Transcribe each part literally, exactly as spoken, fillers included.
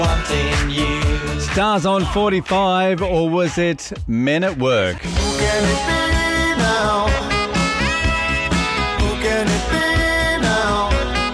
Wanting you. Stars on forty-five, or was it Men at Work? Who can it be now? Who can it be now?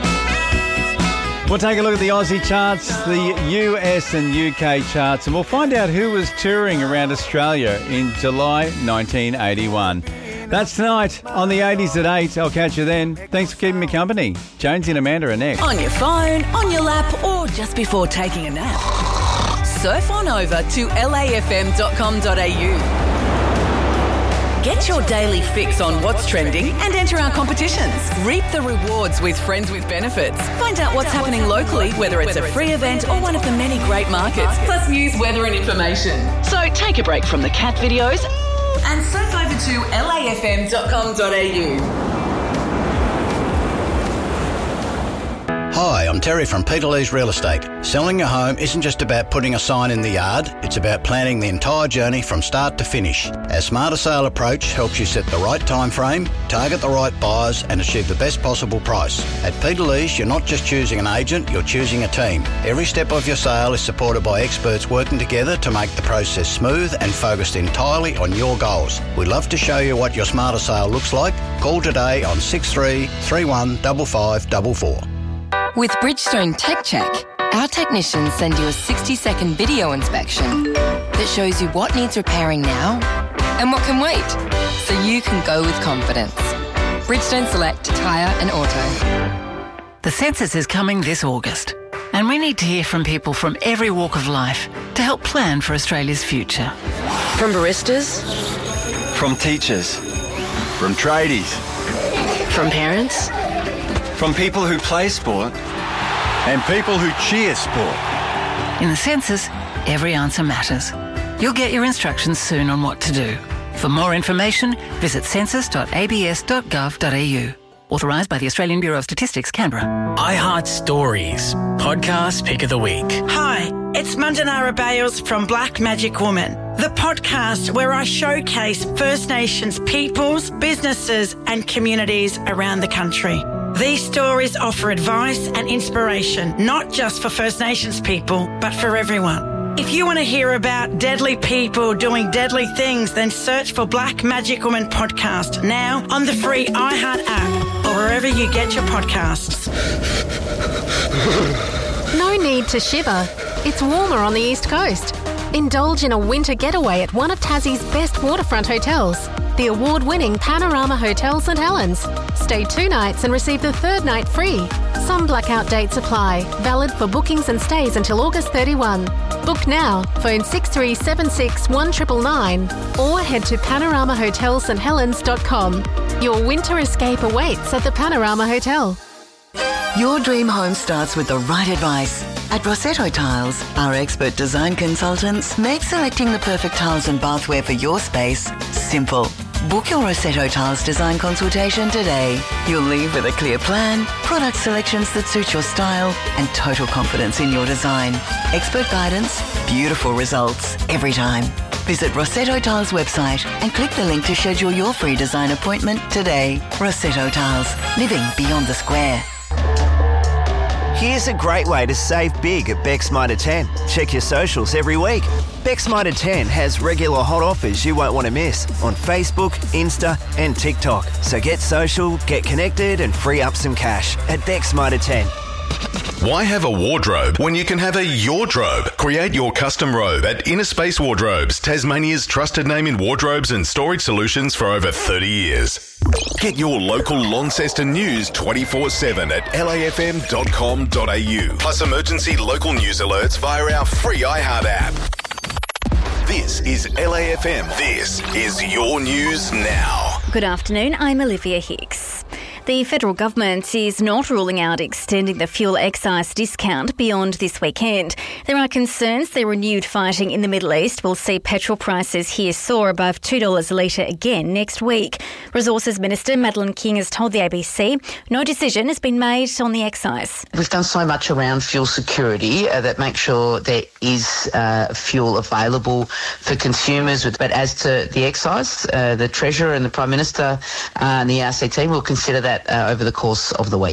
We'll take a look at the Aussie charts, the U S and U K charts, and we'll find out who was touring around Australia in July nineteen eighty-one. That's tonight on the eighties at eight. I'll catch you then. Thanks for keeping me company. Jonesy and Amanda are next. On your phone, on your lap, or just before taking a nap. Surf on over to L A F M dot com dot A U. Get your daily fix on what's trending and enter our competitions. Reap the rewards with Friends with Benefits. Find out what's happening locally, whether it's a free event or one of the many great markets, plus news, weather and information. So take a break from the cat videos and surf over to L A F M dot com dot A U. Hi, I'm Terry from Peter Lee's Real Estate. Selling your home isn't just about putting a sign in the yard, it's about planning the entire journey from start to finish. Our Smarter Sale approach helps you set the right time frame, target the right buyers and achieve the best possible price. At Peter Lee's, you're not just choosing an agent, you're choosing a team. Every step of your sale is supported by experts working together to make the process smooth and focused entirely on your goals. We'd love to show you what your Smarter Sale looks like. Call today on six three three one five five four four. With Bridgestone Tech Check, our technicians send you a sixty-second video inspection that shows you what needs repairing now and what can wait, so you can go with confidence. Bridgestone Select Tyre and Auto. The census is coming this August, and we need to hear from people from every walk of life to help plan for Australia's future. From baristas, from teachers, from tradies, from parents, from people who play sport and people who cheer sport. In the census, every answer matters. You'll get your instructions soon on what to do. For more information, visit census dot a b s dot gov dot a u. Authorised by the Australian Bureau of Statistics, Canberra. iHeart Stories, podcast pick of the week. Hi, it's Mandanara Bales from Black Magic Woman, the podcast where I showcase First Nations peoples, businesses and communities around the country. These stories offer advice and inspiration, not just for First Nations people, but for everyone. If you want to hear about deadly people doing deadly things, then search for Black Magic Woman Podcast now on the free iHeart app or wherever you get your podcasts. No need to shiver. It's warmer on the East Coast. Indulge in a winter getaway at one of Tassie's best waterfront hotels, the award-winning Panorama Hotel St Helens. Stay two nights and receive the third night free. Some blackout dates apply. Valid for bookings and stays until August thirty-first. Book now. Phone six three seven six one nine nine nine or head to panorama hotel st helens dot com. Your winter escape awaits at the Panorama Hotel. Your dream home starts with the right advice. At Rossetto Tiles, our expert design consultants make selecting the perfect tiles and bathware for your space simple. Book your Rossetto Tiles design consultation today. You'll leave with a clear plan, product selections that suit your style, and total confidence in your design. Expert guidance, beautiful results every time. Visit Rossetto Tiles website and click the link to schedule your free design appointment today. Rossetto Tiles, living beyond the square. Here's a great way to save big at Beck's Mitre ten. Check your socials every week. Beck's Mitre ten has regular hot offers you won't want to miss on Facebook, Insta and TikTok. So get social, get connected and free up some cash at Beck's Mitre ten. Why have a wardrobe when you can have a Yordrobe? Create your custom robe at Inner Space Wardrobes, Tasmania's trusted name in wardrobes and storage solutions for over thirty years. Get your local Launceston news twenty-four seven at L A F M dot com dot A U. Plus emergency local news alerts via our free iHeart app. This is L A F M. This is your news now. Good afternoon, I'm Olivia Hicks. The federal government is not ruling out extending the fuel excise discount beyond this weekend. There are concerns the renewed fighting in the Middle East will see petrol prices here soar above two dollars a litre again next week. Resources Minister Madeleine King has told the A B C no decision has been made on the excise. We've done so much around fuel security uh, that makes sure there is uh, fuel available for consumers. But as to the excise, uh, the Treasurer and the Prime Minister uh, and the R C T will consider that Uh, over the course of the week.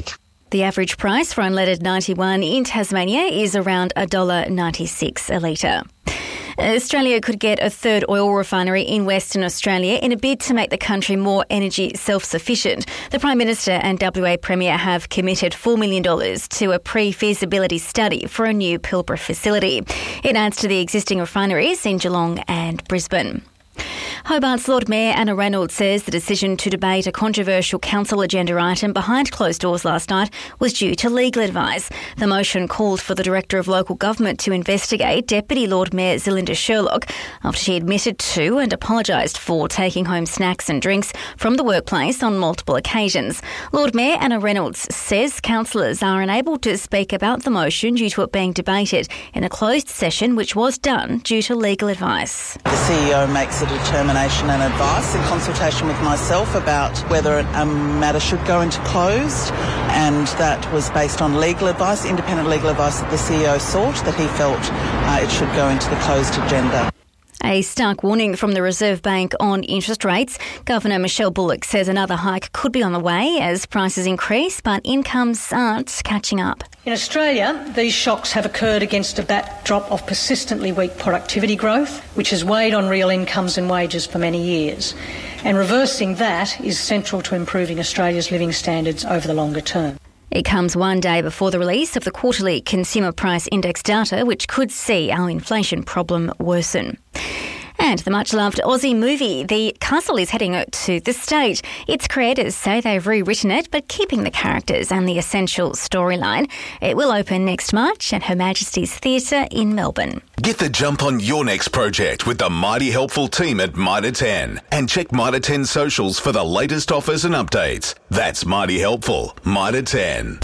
The average price for unleaded ninety-one in Tasmania is around one dollar ninety-six a litre. Australia could get a third oil refinery in Western Australia in a bid to make the country more energy self-sufficient. The Prime Minister and W A Premier have committed four million dollars to a pre-feasibility study for a new Pilbara facility. It adds to the existing refineries in Geelong and Brisbane. Hobart's Lord Mayor Anna Reynolds says the decision to debate a controversial council agenda item behind closed doors last night was due to legal advice. The motion called for the Director of Local Government to investigate Deputy Lord Mayor Zelinda Sherlock after she admitted to and apologised for taking home snacks and drinks from the workplace on multiple occasions. Lord Mayor Anna Reynolds says councillors are unable to speak about the motion due to it being debated in a closed session, which was done due to legal advice. The C E O makes a determination and advice in consultation with myself about whether a matter should go into closed, and that was based on legal advice, independent legal advice that the C E O sought, that he felt uh, it should go into the closed agenda. A stark warning from the Reserve Bank on interest rates. Governor Michelle Bullock says another hike could be on the way as prices increase, but incomes aren't catching up. In Australia, these shocks have occurred against a backdrop of persistently weak productivity growth, which has weighed on real incomes and wages for many years. And reversing that is central to improving Australia's living standards over the longer term. It comes one day before the release of the quarterly Consumer Price Index data, which could see our inflation problem worsen. And the much-loved Aussie movie, The Castle, is heading to the stage. Its creators say they've rewritten it, but keeping the characters and the essential storyline. It will open next March at Her Majesty's Theatre in Melbourne. Get the jump on your next project with the mighty helpful team at Mitre ten. And check Mitre ten socials for the latest offers and updates. That's mighty helpful. Mitre ten.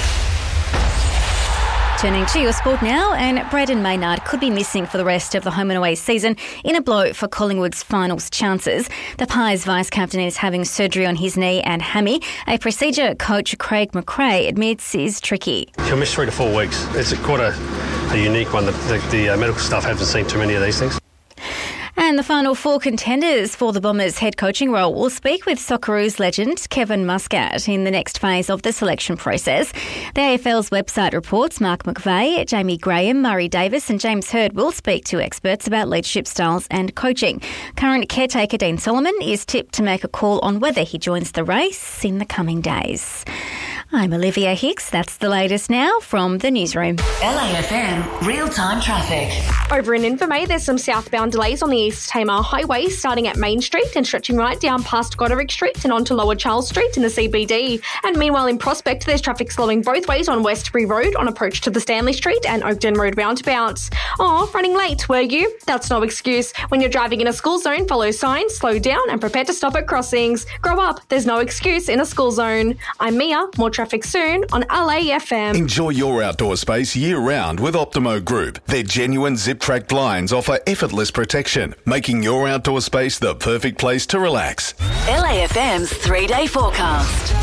Turning to your sport now, and Braden Maynard could be missing for the rest of the home and away season in a blow for Collingwood's finals chances. The Pies vice-captain is having surgery on his knee and hammy. A procedure coach Craig McRae admits is tricky. He'll miss three to four weeks. It's a, quite a, a unique one. The, the, the uh, medical staff haven't seen too many of these things. And the final four contenders for the Bombers' head coaching role will speak with Socceroos legend Kevin Muscat in the next phase of the selection process. The A F L's website reports Mark McVeigh, Jamie Graham, Murray Davis and James Hird will speak to experts about leadership styles and coaching. Current caretaker Dean Solomon is tipped to make a call on whether he joins the race in the coming days. I'm Olivia Hicks. That's the latest now from the newsroom. L A F M real-time traffic. Over in Invermay, there's some southbound delays on the East Tamar Highway starting at Main Street and stretching right down past Goderic Street and onto Lower Charles Street in the C B D. And meanwhile in Prospect, there's traffic slowing both ways on Westbury Road on approach to the Stanley Street and Oakden Road roundabout. Oh, running late, were you? That's no excuse. When you're driving in a school zone, follow signs, slow down and prepare to stop at crossings. Grow up, there's no excuse in a school zone. I'm Mia, more traffic soon on L A F M. Enjoy your outdoor space year-round with Optimo Group. Their genuine zip-track blinds offer effortless protection, making your outdoor space the perfect place to relax. L A F M's three-day forecast.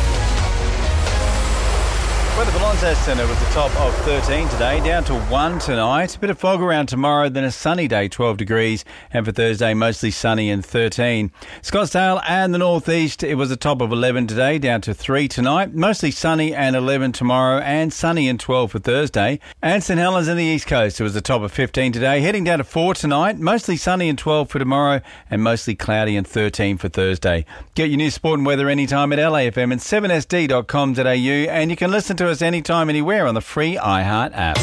Weather for Lonzo Centre with the top of thirteen today, down to one tonight. A bit of fog around tomorrow, then a sunny day, twelve degrees. And for Thursday, mostly sunny and thirteen. Scottsdale and the northeast, it was a top of eleven today, down to three tonight. Mostly sunny and eleven tomorrow, and sunny and twelve for Thursday. And St Helens in the east coast, it was a top of fifteen today, heading down to four tonight. Mostly sunny and twelve for tomorrow, and mostly cloudy and thirteen for Thursday. Get your news, sport and weather anytime at L A F M and seven S D dot com dot A U, and you can listen to us anytime, anywhere on the free iHeart app.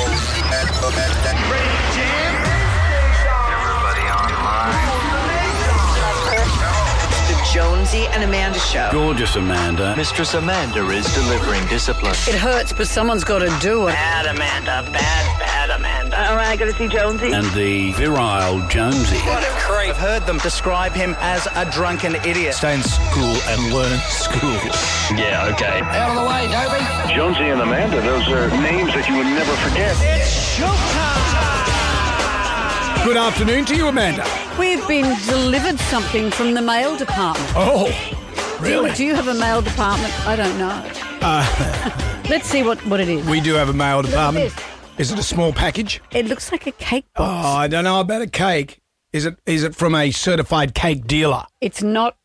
Jonesy and Amanda Show. Gorgeous Amanda. Mistress Amanda is delivering discipline. It hurts, but someone's got to do it. Bad Amanda, bad, bad Amanda. All right, I got to see Jonesy. And the virile Jonesy. What a creep. I've heard them describe him as a drunken idiot. Stay in school and learn school. Yeah, okay. Out of the way, Dobie. Jonesy and Amanda, those are names that you would never forget. It's showtime. Good afternoon to you, Amanda. We've been delivered something from the mail department. Oh, really? Do, do you have a mail department? I don't know. Uh, Let's see what, what it is. We do have a mail department. Look at Is it a small package? It looks like a cake Oh, box. I don't know about a cake. Is it? Is it from a certified cake dealer? It's not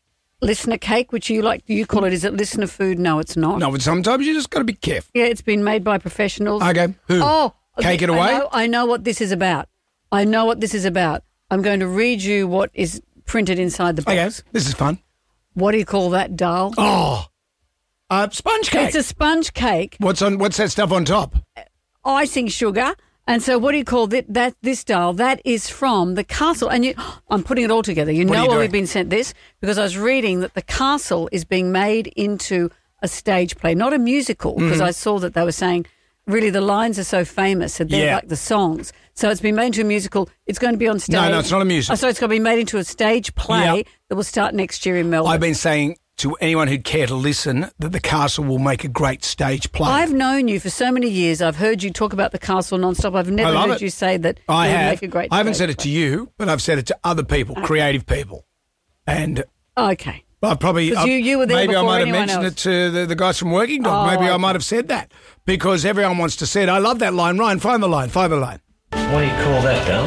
listener cake, which you like, you call it, is it listener food? No, it's not. No, but sometimes you just got to be careful. Yeah, it's been made by professionals. Okay, who? Oh, Cake it I away? know, I know what this is about. I know what this is about. I'm going to read you what is printed inside the box. Okay, this is fun. What do you call that, Darl? Oh, uh, sponge cake. It's a sponge cake. What's on? What's that stuff on top? Icing sugar. And so what do you call that, that this, Darl? That is from the castle. And you, I'm putting it all together. You What are know you why doing? we've been sent this? Because I was reading that the castle is being made into a stage play, not a musical, because Mhm. I saw that they were saying really the lines are so famous that they're Yeah. like the songs. So it's been made into a musical. It's going to be on stage. No, no, it's not a musical. Oh, so it's going to be made into a stage play Yep. that will start next year in Melbourne. I've been saying to anyone who'd care to listen that the castle will make a great stage play. I've known you for so many years. I've heard you talk about the castle nonstop. I've never I love heard it. you say that I it would have. make a great I haven't stage said it play. to you, but I've said it to other people, creative people, and Okay. I probably 'Cause you- you were there maybe I before might have anyone mentioned else. it to the, the guys from Working Dog. Oh, maybe I okay. might have said that because everyone wants to say it. I love that line. Ryan, find the line. Find the line. What do you call that, Del?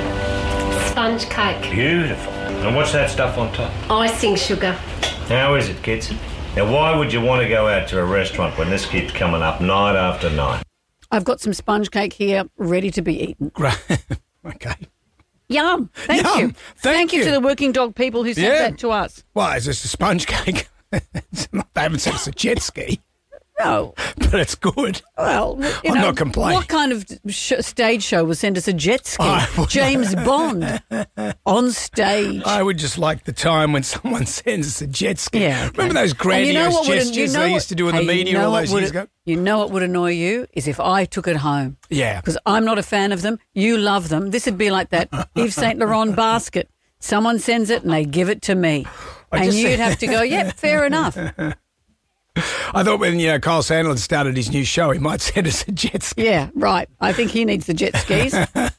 Sponge cake. Beautiful. And what's that stuff on top? Icing sugar. How is it, kids? Now, why would you want to go out to a restaurant when this keeps coming up night after night? I've got some sponge cake here ready to be eaten. Great. Okay. Yum. Thank Yum. you. Thank you you. to the Working Dog people who sent Yeah. that to us. Well, is this a sponge cake? They haven't said it's a jet ski. No. But it's good. Well, you I'm know, not complaining. What kind of sh- stage show will send us a jet ski? I- James Bond on stage. I would just like the time when someone sends us a jet ski. Yeah, okay. Remember those And grandiose you know what would- gestures you know they what- used to do in hey, the media you know all what those would- years ago? You know what would annoy you is if I took it home. Yeah. Because I'm not a fan of them. You love them. This would be like that Yves Saint Laurent basket. Someone sends it and they give it to me. I and just you'd said- have to go, yep, fair enough. I thought when you know Kyle Sandlin started his new show, he might send us a jet ski. Yeah, right. I think he needs the jet skis.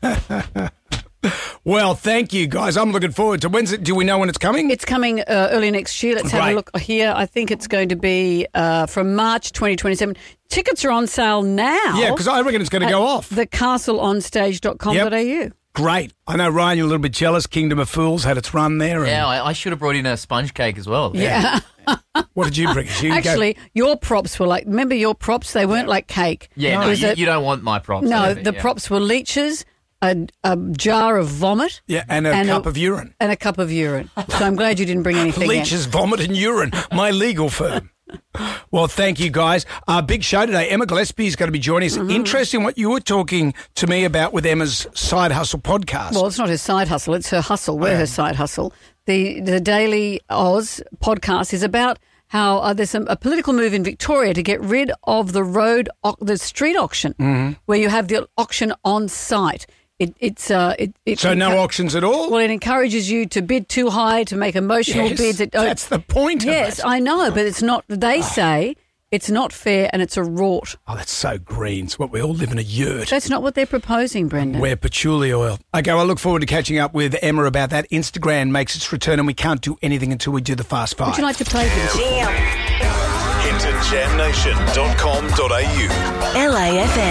Well, thank you guys. I'm looking forward to when's it? Do we know when it's coming? It's coming uh, early next year. Let's have Great. a look here. I think it's going to be uh, from March twenty twenty-seven. Tickets are on sale now. Yeah, because I reckon it's going to at go off. the castle on stage dot com dot a u. Great. I know, Ryan, you're a little bit jealous. Kingdom of Fools had its run there. And Yeah, I, I should have brought in a sponge cake as well. Yeah. what did you bring? You go- Actually, your props were like, remember your props? They weren't like cake. Yeah, It no, was you, a- you don't want my props. No, either, the yeah. props were leeches, a, a jar of vomit. Yeah, and a cup of urine. And a cup of urine. So I'm glad you didn't bring anything in. Leeches, vomit, and urine. My legal firm. Well, thank you, guys. Uh, big show today. Emma Gillespie is going to be joining us. Mm-hmm. Interesting what you were talking to me about with Emma's Side Hustle podcast. Well, it's not her side hustle; it's her hustle. We're her side hustle. The the Daily Oz podcast is about how uh, there's some, a political move in Victoria to get rid of the road, au- the street auction, Mm-hmm. where you have the auction on site. It, it's uh, it, it So no encour- auctions at all? Well, it encourages you to bid too high, to make emotional Yes, bids. It, uh, that's the point of Yes, it. I know, but it's not. They say it's not fair and it's a rort. Oh, that's so green. It's what we all live in a yurt. That's not what they're proposing, Brendan. Wear patchouli oil. Okay, well, I look forward to catching up with Emma about that. Instagram makes its return and we can't do anything until we do the Fast Five. Would you like to play this? Head to jam nation dot com dot a u. L A F M.